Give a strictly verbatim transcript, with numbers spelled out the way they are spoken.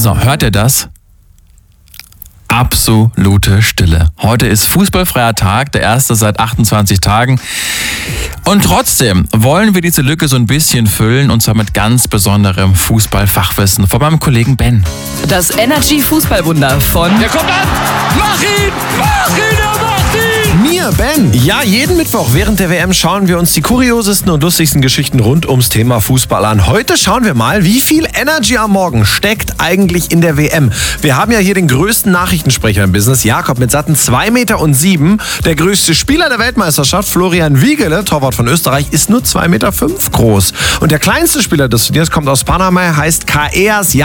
So, hört ihr das? Absolute Stille. Heute ist fußballfreier Tag, der erste seit achtundzwanzig Tagen. Und trotzdem wollen wir diese Lücke so ein bisschen füllen, und zwar mit ganz besonderem Fußballfachwissen von meinem Kollegen Ben. Das Energy-Fußballwunder von... Der kommt an! Mach ihn! Mach ihn! Er macht ihn! Mir, Ben. Ja, jeden Mittwoch während der W M schauen wir uns die kuriosesten und lustigsten Geschichten rund ums Thema Fußball an. Heute schauen wir mal, wie viel Energy am Morgen steckt eigentlich in der W M. Wir haben ja hier den größten Nachrichtensprecher im Business, Jakob, mit satten zwei Meter sieben. Der größte Spieler der Weltmeisterschaft, Florian Wiegele, Torwart von Österreich, ist nur zwei Meter fünf groß. Und der kleinste Spieler des Turniers kommt aus Panama, heißt Kaeas